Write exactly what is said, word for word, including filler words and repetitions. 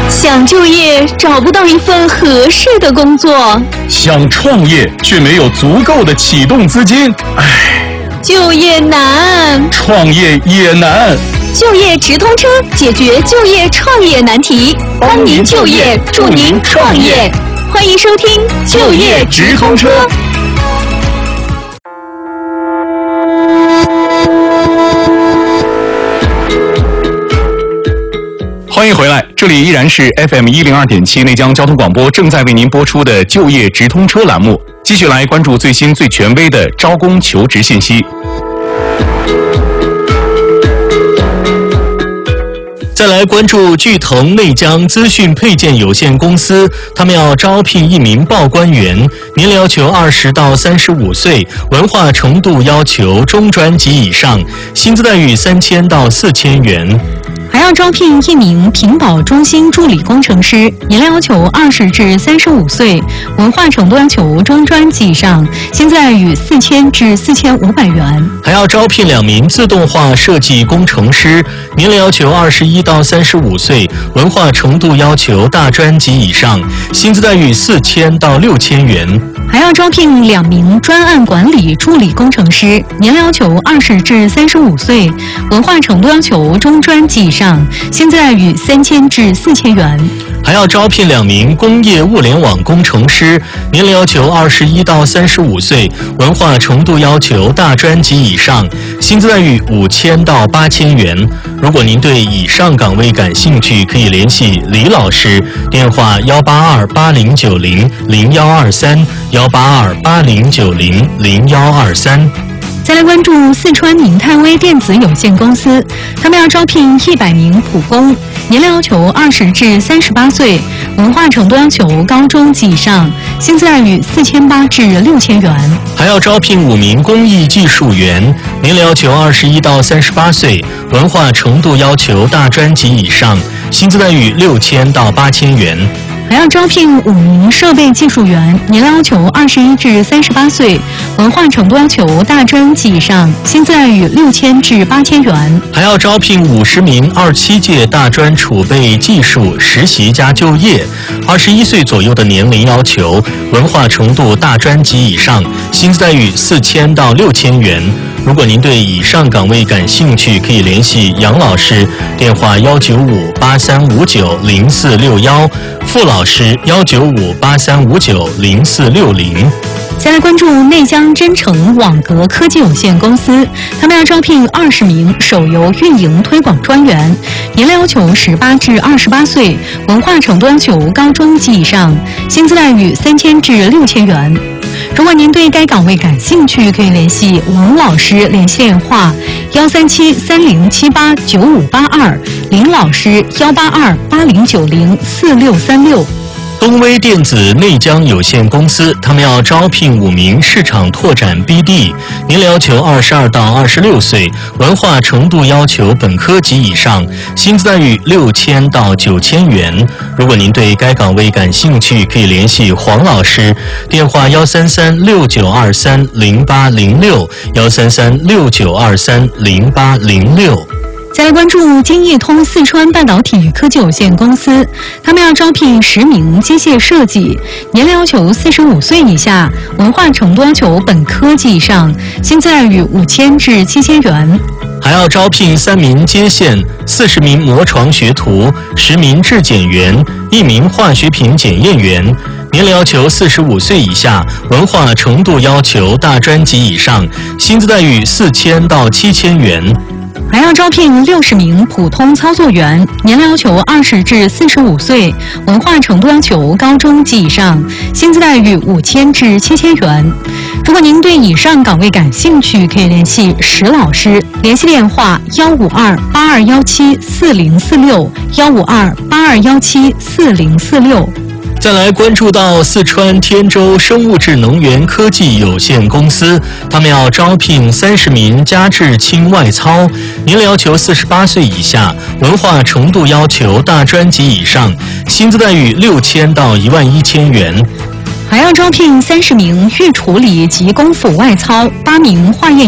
想就业找不到一份合适的工作， 想创业却没有足够的启动资金，唉， 就业难， 创业也难。 就业直通车解决就业创业难题，帮您就业，助您创业。欢迎收听就业直通车。 欢迎回来，这里依然是 F M 一零二点七内江交通广播正在为您播出的就业直通车栏目，继续来关注最新最权威的招工求职信息。 再来关注巨腾内江资讯配件有限公司，他们要招聘一名报关员，年龄要求二十到三十五岁，文化程度要求中专及以上，薪资待遇三千到四千元。 还要招聘一名屏保中心助理工程师，年龄要求二十至三十五岁，文化程度要求中专及以上，薪资待遇四千至四千五百元。 还要招聘两名自动化设计工程师，年龄要求二十一到三十五岁，文化程度要求大专及以上，薪资待遇四千到六千元。 还要招聘两名专案管理助理工程师，年龄要求二十至三十五岁，文化程度要求中专及以上，薪资待遇三千至四千元。 还要招聘两名工业物联网工程师，年龄要求二十一到三十五岁，文化程度要求大专及以上，薪资待遇五千到八千元。如果您对以上岗位感兴趣，可以联系李老师，电话幺八二八零九零零幺二三幺八二八零九零零幺二三。 再来关注四川明泰微电子有限公司，他们要招聘一百名普工，年龄要求二十至三十八岁，文化程度要求高中及以上，薪资待遇四千八至六千元。 还要招聘五名工艺技术员，年龄要求二十一到三十八岁，文化程度要求大专及以上，薪资待遇六千到八千元。 还要招聘五名设备技术员，年龄要求二十一至三十八岁，文化程度要求大专及以上，薪资待遇六千至八千元。 还要招聘五十名二七届大专储备技术实习加就业，二十一岁左右的年龄要求，文化程度大专及以上，薪资待遇四千到六千元。如果您对以上岗位感兴趣，可以联系杨老师，电话幺九五八三五九零四六幺，傅老师幺九五八三五九零四六零。 再来关注内江真诚网格科技有限公司，他们要招聘二十名手游运营推广专员，年龄要求十八至二十八岁，文化程度要求高中及以上，薪资待遇三千至六千元。如果您对该岗位感兴趣，可以联系王老师，联系电话幺三七三零七八九五八二，林老师幺八二八零九零四六三六。 东威电子内江有限公司，他们要招聘五名市场拓展 B D， 年龄要求二十二到二十六岁，文化程度要求本科及以上，薪资待遇六千到九千元。如果您对该岗位感兴趣，可以联系黄老师，电话幺三三六九二三零八零六幺三三六九二三零八零六。 再来关注金益通四川半导体科技有限公司，他们要招聘十名机械设计，年龄要求四十五岁以下，文化程度要求本科及以上，薪资待遇五千至七千元。 还要招聘三名接线、四十名磨床学徒、十名质检员、一名化学品检验员，年龄要求四十五岁以下，文化程度要求大专及以上，薪资待遇四千到七千元。 还要招聘六十名普通操作员，年龄要求二十至四十五岁，文化程度要求高中及以上，薪资待遇五千至七千元。如果您对以上岗位感兴趣，可以联系石老师，联系电话幺五二八二幺七四零四六幺五二八二幺七四零四六。 再来关注到四川天舟生物质能源科技有限公司，他们要招聘三十名家制轻外操，年龄要求四十八岁以下，文化程度要求大专及以上，薪资待遇六千到一万一千元。 还要招聘三十名预处理及工辅外操，八名化验